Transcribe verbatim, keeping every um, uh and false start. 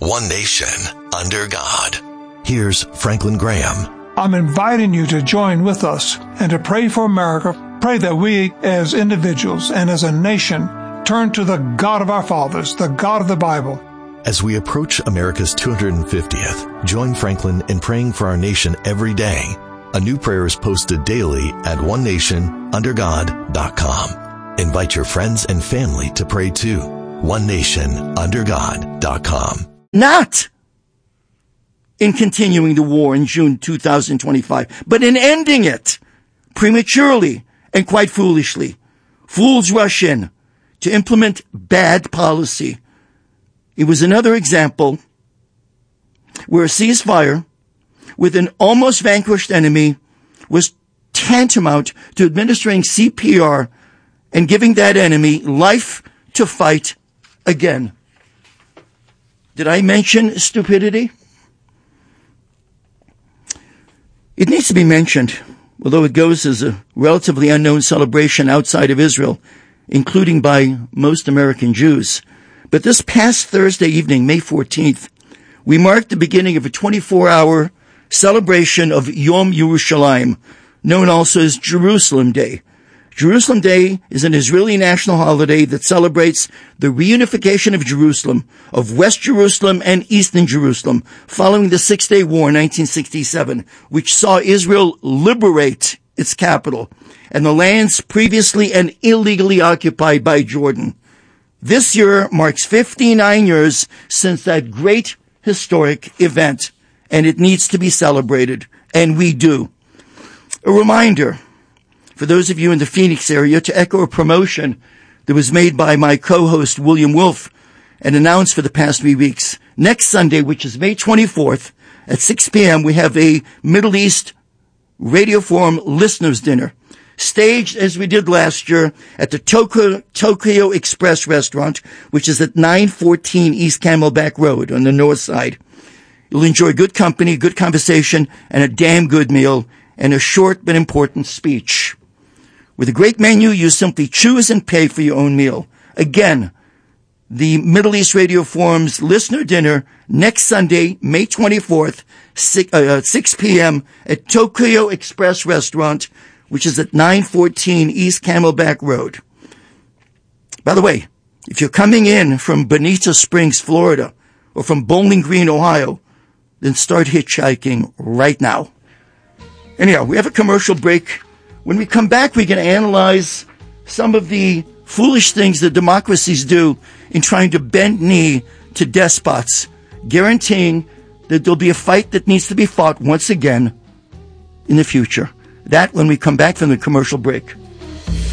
one nation, under God. Here's Franklin Graham. I'm inviting you to join with us and to pray for America. Pray that we as individuals and as a nation turn to the God of our fathers, the God of the Bible. As we approach America's two hundred fiftieth, join Franklin in praying for our nation every day. A new prayer is posted daily at one nation under god dot com. Invite your friends and family to pray too. one nation under god dot com. Not in continuing the war in June two thousand twenty-five, but in ending it prematurely and quite foolishly. Fools rush in to implement bad policy. It was another example where a ceasefire with an almost vanquished enemy was tantamount to administering C P R and giving that enemy life to fight again. Did I mention stupidity? It needs to be mentioned, although it goes as a relatively unknown celebration outside of Israel, including by most American Jews. But this past Thursday evening, May fourteenth, we marked the beginning of a twenty-four hour celebration of Yom Yerushalayim, known also as Jerusalem Day. Jerusalem Day is an Israeli national holiday that celebrates the reunification of Jerusalem, of West Jerusalem and Eastern Jerusalem, following the Six-Day War in nineteen sixty-seven, which saw Israel liberate its capital and the lands previously and illegally occupied by Jordan. This year marks fifty-nine years since that great historic event, and it needs to be celebrated, and we do. A reminder for those of you in the Phoenix area to echo a promotion that was made by my co-host William Wolf and announced for the past three weeks. Next Sunday, which is May twenty-fourth at six p.m., we have a Middle East Radio Forum listeners dinner, staged as we did last year at the Tokyo, Tokyo Express restaurant, which is at nine fourteen East Camelback Road on the north side. You'll enjoy good company, good conversation, and a damn good meal, and a short but important speech. With a great menu, you simply choose and pay for your own meal. Again, the Middle East Radio Forum's listener dinner next Sunday, May twenty-fourth, six p.m. at Tokyo Express restaurant, which is at nine fourteen East Camelback Road. By the way, if you're coming in from Bonita Springs, Florida, or from Bowling Green, Ohio, then start hitchhiking right now. Anyhow, we have a commercial break. When we come back, we're going to analyze some of the foolish things that democracies do in trying to bend knee to despots, guaranteeing that there'll be a fight that needs to be fought once again in the future. That when we come back from the commercial break.